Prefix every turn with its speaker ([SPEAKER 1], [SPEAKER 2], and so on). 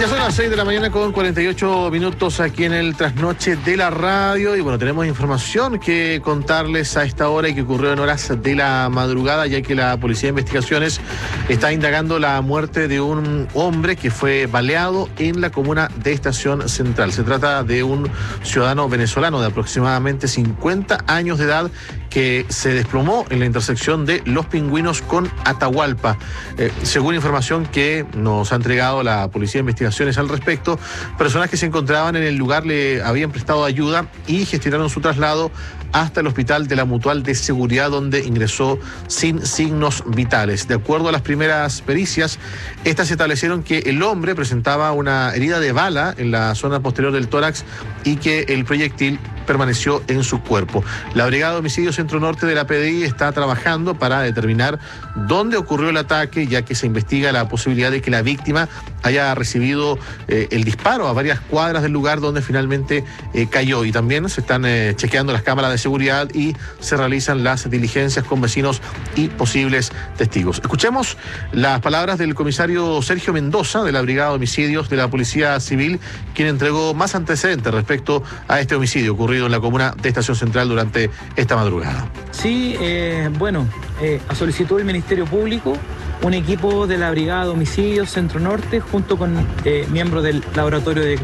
[SPEAKER 1] Ya son las 6 de la mañana con 48 minutos aquí en el Trasnoche de la Radio. Y bueno, tenemos información que contarles a esta hora y que ocurrió en horas de la madrugada, ya que la Policía de Investigaciones está indagando la muerte de un hombre que fue baleado en la comuna de Estación Central. Se trata de un ciudadano venezolano de aproximadamente 50 años de edad que se desplomó en la intersección de Los Pingüinos con Atahualpa. Según información que nos ha entregado la Policía de Investigaciones al respecto, personas que se encontraban en el lugar le habían prestado ayuda y gestionaron su traslado hasta el hospital de la Mutual de Seguridad, donde ingresó sin signos vitales. De acuerdo a las primeras pericias, estas establecieron que el hombre presentaba una herida de bala en la zona posterior del tórax y que el proyectil permaneció en su cuerpo. La Brigada de Homicidios Centro Norte de la PDI está trabajando para determinar dónde ocurrió el ataque, ya que se investiga la posibilidad de que la víctima haya recibido el disparo a varias cuadras del lugar donde finalmente cayó. Y también se están chequeando las cámaras de seguridad y se realizan las diligencias con vecinos y posibles testigos. Escuchemos las palabras del comisario Sergio Mendoza de la Brigada de Homicidios de la Policía Civil, quien entregó más antecedentes respecto a este homicidio ocurrido en la comuna de Estación Central durante esta madrugada.
[SPEAKER 2] Sí, a solicitud del Ministerio Público, un equipo de la Brigada de Homicidios Centro Norte, junto con miembros del laboratorio de